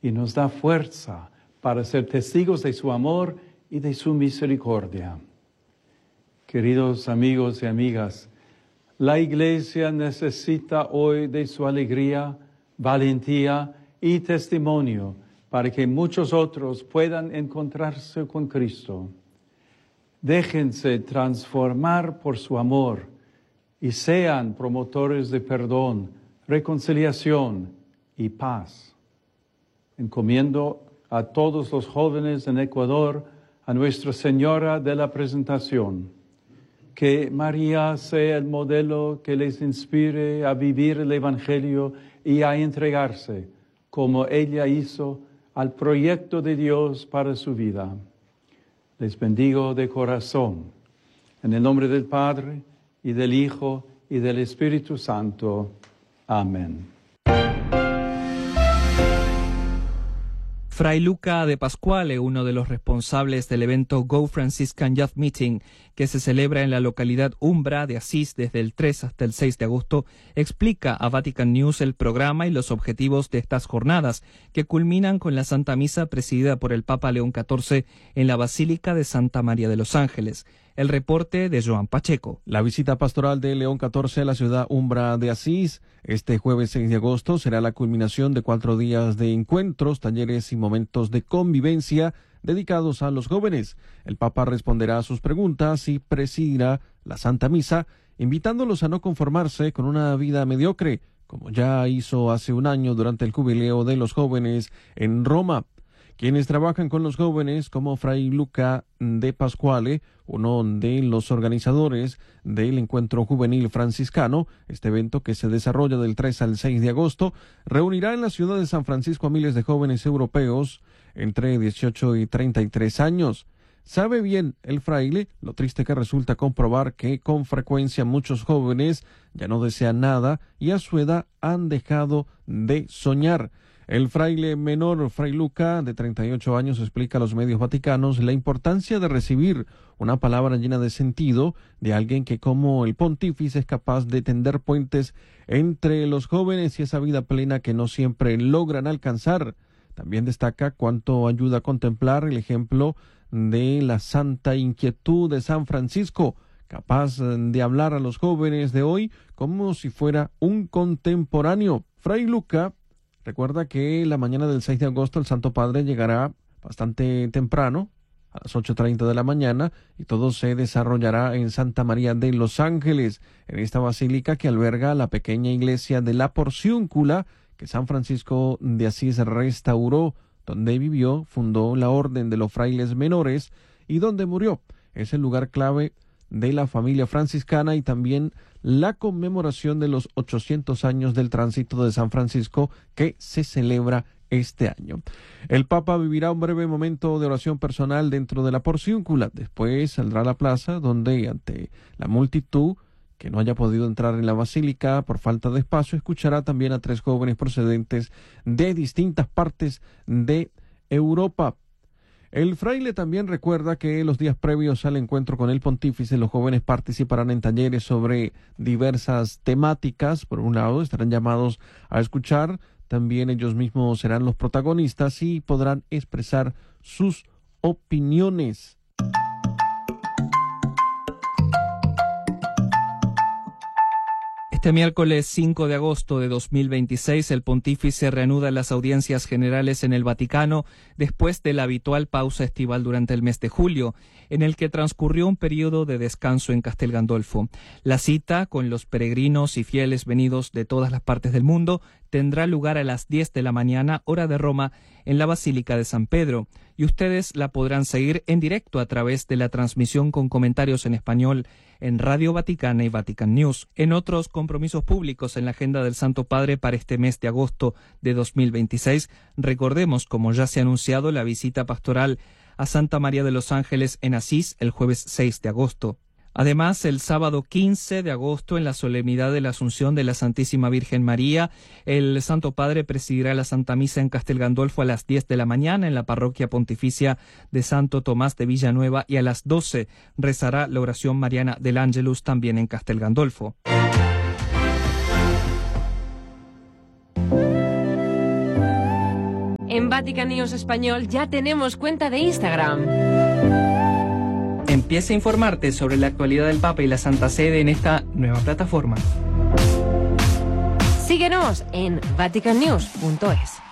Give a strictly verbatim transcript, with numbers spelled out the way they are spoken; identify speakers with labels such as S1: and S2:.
S1: y nos da fuerza para ser testigos de su amor y de su misericordia. Queridos amigos y amigas, la Iglesia necesita hoy de su alegría, valentía y testimonio para que muchos otros puedan encontrarse con Cristo. Déjense transformar por su amor y sean promotores de perdón, reconciliación y paz. Encomiendo a todos los jóvenes en Ecuador a Nuestra Señora de la Presentación. Que María sea el modelo que les inspire a vivir el Evangelio y a entregarse, como ella hizo, al proyecto de Dios para su vida. Les bendigo de corazón. En el nombre del Padre, y del Hijo, y del Espíritu Santo. Amén.
S2: Fray Luca de Pasquale, uno de los responsables del evento Go Franciscan Youth Meeting, que se celebra en la localidad Umbra de Asís desde el tres hasta el seis de agosto, explica a Vatican News el programa y los objetivos de estas jornadas, que culminan con la Santa Misa presidida por el Papa León catorce en la Basílica de Santa María de los Ángeles. El reporte de Joan Pacheco.
S3: La visita pastoral de León catorce a la ciudad Umbra de Asís este jueves seis de agosto será la culminación de cuatro días de encuentros, talleres y momentos de convivencia dedicados a los jóvenes. El Papa responderá a sus preguntas y presidirá la Santa Misa, invitándolos a no conformarse con una vida mediocre, como ya hizo hace un año durante el jubileo de los jóvenes en Roma. Quienes trabajan con los jóvenes, como Fray Luca de Pasquale, uno de los organizadores del Encuentro Juvenil Franciscano, este evento que se desarrolla del tres al seis de agosto, reunirá en la ciudad de San Francisco a miles de jóvenes europeos entre dieciocho y treinta y tres años. Sabe bien el fraile lo triste que resulta comprobar que con frecuencia muchos jóvenes ya no desean nada y a su edad han dejado de soñar. El fraile menor, Fray Luca, de treinta y ocho años, explica a los medios vaticanos la importancia de recibir una palabra llena de sentido de alguien que, como el pontífice, es capaz de tender puentes entre los jóvenes y esa vida plena que no siempre logran alcanzar. También destaca cuánto ayuda a contemplar el ejemplo de la santa inquietud de San Francisco, capaz de hablar a los jóvenes de hoy como si fuera un contemporáneo. Fray Luca recuerda que la mañana del seis de agosto el Santo Padre llegará bastante temprano, a las ocho treinta de la mañana, y todo se desarrollará en Santa María de los Ángeles, en esta basílica que alberga la pequeña iglesia de la Porciúncula que San Francisco de Asís restauró, donde vivió, fundó la Orden de los Frailes Menores y donde murió. Es el lugar clave de la familia franciscana y también la conmemoración de los ochocientos años del tránsito de San Francisco que se celebra este año. El Papa vivirá un breve momento de oración personal dentro de la Porciúncula. Después saldrá a la plaza donde, ante la multitud que no haya podido entrar en la basílica por falta de espacio, escuchará también a tres jóvenes procedentes de distintas partes de Europa. El fraile también recuerda que los días previos al encuentro con el pontífice, los jóvenes participarán en talleres sobre diversas temáticas. Por un lado, estarán llamados a escuchar, también ellos mismos serán los protagonistas y podrán expresar sus opiniones.
S2: Este miércoles cinco de agosto de dos mil veintiséis, el pontífice reanuda las audiencias generales en el Vaticano después de la habitual pausa estival durante el mes de julio, en el que transcurrió un periodo de descanso en Castel Gandolfo. La cita con los peregrinos y fieles venidos de todas las partes del mundo tendrá lugar a las diez de la mañana, hora de Roma, en la Basílica de San Pedro, y ustedes la podrán seguir en directo a través de la transmisión con comentarios en español en Radio Vaticana y Vatican News. En otros compromisos públicos en la agenda del Santo Padre para este mes de agosto de dos mil veintiséis, recordemos, como ya se ha anunciado, la visita pastoral a Santa María de los Ángeles en Asís el jueves seis de agosto. Además, el sábado quince de agosto, en la solemnidad de la Asunción de la Santísima Virgen María, el Santo Padre presidirá la Santa Misa en Castel Gandolfo a las diez de la mañana en la Parroquia Pontificia de Santo Tomás de Villanueva, y a las doce rezará la oración mariana del Ángelus también en Castel Gandolfo.
S4: En Vatican News Español ya tenemos cuenta de Instagram.
S2: Empieza a informarte sobre la actualidad del Papa y la Santa Sede en esta nueva plataforma.
S4: Síguenos en vatican news punto es.